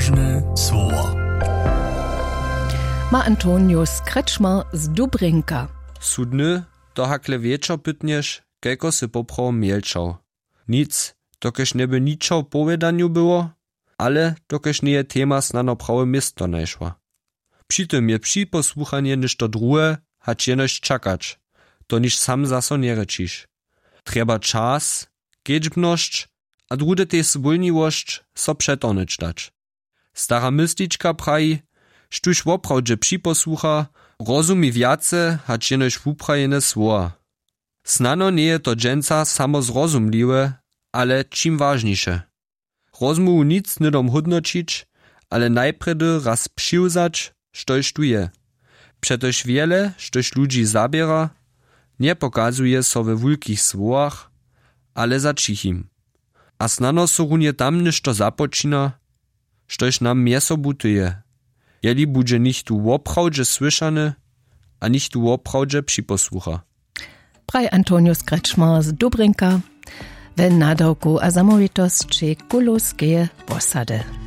Ważne słowa. Ma Antonius Kretschmer z Dubrinka. Sudny, to hakle wieczor pytniesz, kejko sy popraw mielczał. Nic, dokeż nieby niczał powiedzianiu było, ale dokeż nie je tema snano prawe miasto najszła. Przy tym je przy posłuchanie niż to drugie, hać jenoś czakać, to niż sam zaso nie rečiš. Trzeba czas, kiedźbność, a drugie tej spólniwość so przetonyć dać. Stara mysticzka praji, štuž woprawdźe připosłucha, rozumi wiace, hać jenoś wuprajene słowa. Snano nie je to dżęca samo zrozumliwe, ale czym ważniejsze. Rozmuju nic nie dom hodnočić, ale najpredy raz přiwzać, štož tu je. Przetoż wiele, štož ludzi zabiera, nie pokazuje so we wulkich słowach, ale za cichim. A snano so runie tam ništo započina, štož nam mieso butuje. Jeli budže nichtu woprawdźe słyszane, a nichtu woprawdźe připosłucha. Praj Antonius Kretschmer z Dubrinka, wenn nadawku a zamovitosť či kuluskeje posady.